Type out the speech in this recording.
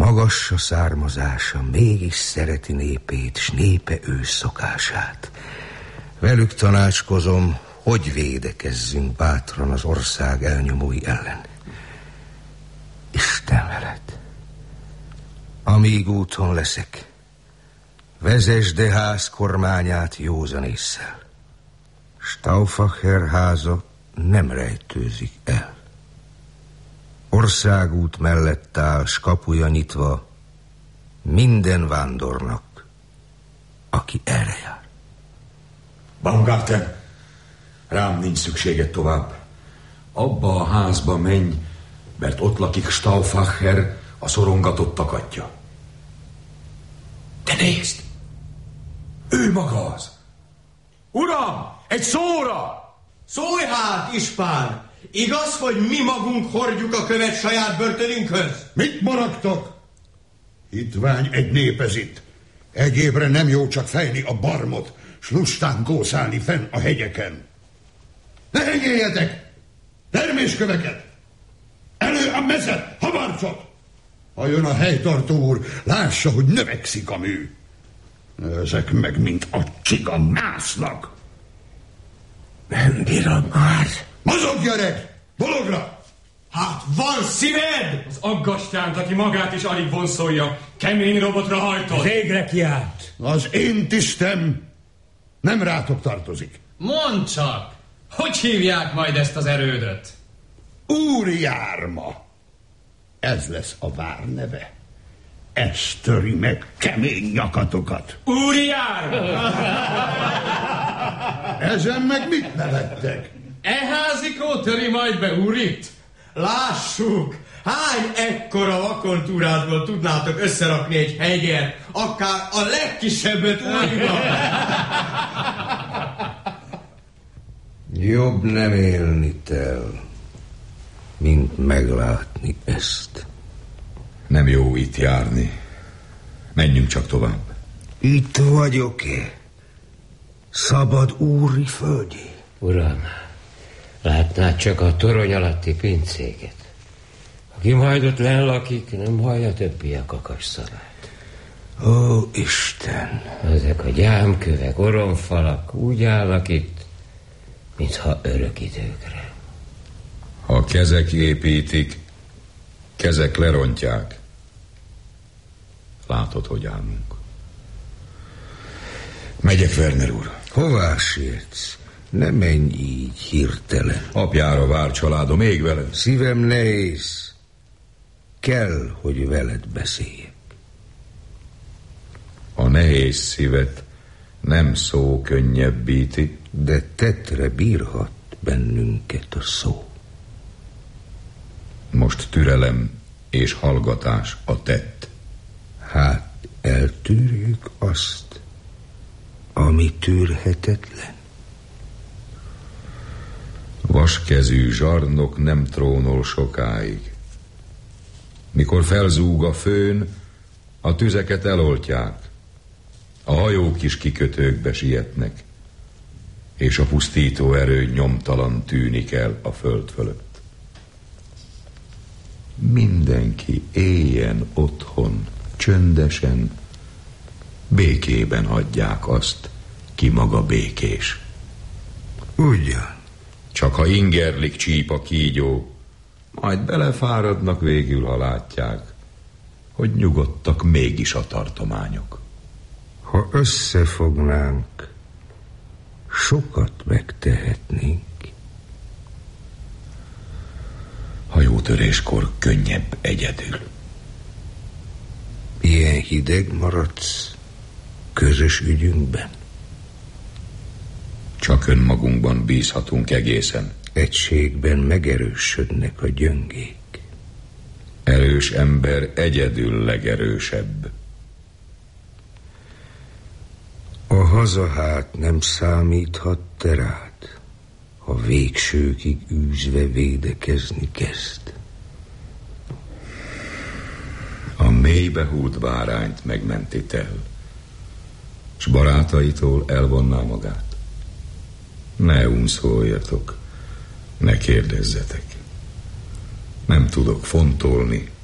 Magas a származása, mégis szereti népét, s népe ő szokását. Velük tanácskozom, hogy védekezzünk bátran az ország elnyomói ellen. Isten veled, amíg úton leszek, vezesd de ház kormányát józan ésszel. Stauffacher háza nem rejtőzik el. Országút mellett áll, s kapuja nyitva minden vándornak, aki erre jár. Baumgarten, rám nincs szükséged tovább. Abba a házba menj, mert ott lakik Stauffacher, a szorongatottak atya. De nézd! Ő maga az! Uram, egy szóra! Szólj hát, ispán! Igaz, hogy mi magunk hordjuk a követ saját börtönünkhöz? Mit maradtok? Hitvány egy nép ez itt. Egyébre nem jó csak fejni a barmot, s lustán kószálni fenn a hegyeken. Ne hegyéljetek! Termésköveket! Elő a mezet, habarcot! Ha jön a helytartó úr, lássa, hogy növekszik a mű. Ezek meg, mint a csiga másznak. Nem bírom már. Mozog, gyerek! Dologra! Hát van szíved! Az aggastyánt, aki magát is alig vonszolja, kemény robotra hajtott. Végre kiállt. Az én tisztem nem rátok tartozik. Mondd csak, hogy hívják majd ezt az erődöt? Úri Járma. Ez lesz a várneve. Ez töri meg kemény nyakatokat. Úri Járma! Ezen meg mit nevettek? E házikó töri majd be úrit? Lássuk! Hány ekkora vakontúrádból tudnátok összerakni egy hegyet, akár a legkisebbet újra? Jobb nem élni tel, mint meglátni ezt. Nem jó itt járni. Menjünk csak tovább. Itt vagyok-e? Szabad úri földjé? Uram, látnád csak a torony alatti pincéget. Aki majd ott lennlakik, nem hallja többi a kakasszalát. Ó, Isten! Ezek a gyámkövek, oromfalak úgy állnak itt, mintha örök időkre. Ha kezek építik, kezek lerontják. Látod, hogy állunk. Megyek, Werner úr. Hová sietsz? Ne menj így hirtelen. Apjára vár családom, még veled. Szívem nehéz. Kell, hogy veled beszéljek. A nehéz szívet nem szó könnyebbíti, de tettre bírhat bennünket a szó. Most türelem és hallgatás a tett. Hát eltűrjük azt, ami tűrhetetlen. Vaskezű zsarnok nem trónol sokáig. Mikor felzúg a főn, a tüzeket eloltják. A hajók is kikötőkbe sietnek, és a pusztító erő nyomtalan tűnik el a föld fölött. Mindenki éljen otthon, csöndesen, békében hagyják azt, ki maga békés. Ugyan. Csak ha ingerlik csíp a kígyó, majd belefáradnak végül, ha látják, hogy nyugodtak mégis a tartományok. Ha összefognánk, sokat megtehetnénk. Hajótöréskor könnyebb egyedül. Ilyen hideg maradsz közös ügyünkben? Csak önmagunkban bízhatunk egészen. Egységben megerősödnek a gyöngék. Erős ember egyedül legerősebb. A haza hát nem számíthat te rád, ha végsőkig űzve védekezni kezd. A mélybe húlt bárányt megmentit el, s barátaitól elvonná magát. Ne unszoljatok, ne kérdezzetek. Nem tudok fontolni,